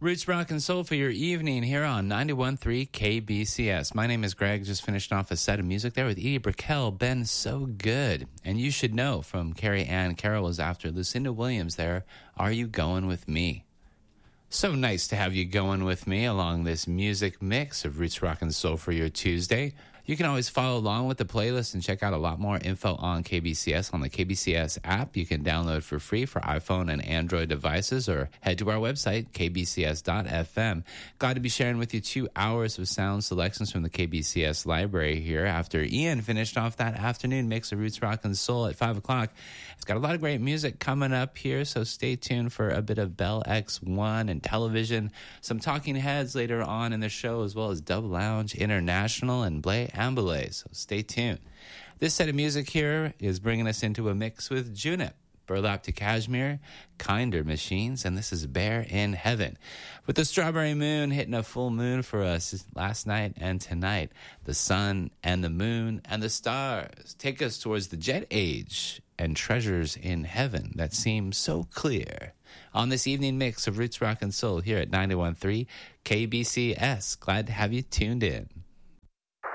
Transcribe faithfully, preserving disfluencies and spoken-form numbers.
Roots Rock and Soul for your evening here on ninety-one point three K B C S. My name is Greg. Just finished off a set of music there with Edie Brickell, Been So Good. And You Should Know from Carrie Ann Carroll was after Lucinda Williams there, Are You Going With Me? So nice to have you going with me along this music mix of Roots Rock and Soul for your Tuesday. You can always follow along with the playlist and check out a lot more info on K B C S on the K B C S app. You can download for free for iPhone and Android devices or head to our website, k b c s dot f m. Glad to be sharing with you two hours of sound selections from the K B C S library here after Ian finished off that afternoon mix of Roots Rock and Soul at five o'clock. It's got a lot of great music coming up here, so stay tuned for a bit of Bell X one and Television, some Talking Heads later on in the show, as well as Dub Lounge International and Blay Ambulay, so stay tuned. This set of music here is bringing us into a mix with Junip, Burlap to Kashmir, Kinder Machines, and this is Bear in Heaven. With the Strawberry Moon hitting a full moon for us last night and tonight, the sun and the moon and the stars take us towards the jet age and treasures in heaven that seem so clear. On this evening mix of Roots Rock and Soul here at ninety-one point three K B C S. Glad to have you tuned in.